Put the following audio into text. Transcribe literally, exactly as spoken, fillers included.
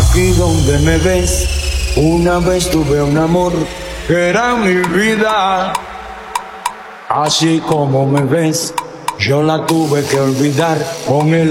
Aquí donde me ves, una vez tuve un amor que era mi vida. Así como me ves, yo la tuve que olvidar con el